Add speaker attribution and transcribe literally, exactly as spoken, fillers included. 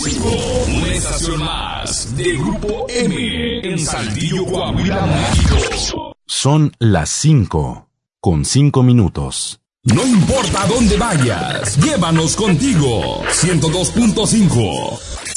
Speaker 1: cinco, una estación más de Grupo M en Saltillo, Coahuila, México.
Speaker 2: Son las cinco, con cinco minutos.
Speaker 1: No importa dónde vayas, llévanos contigo. ciento dos punto cinco.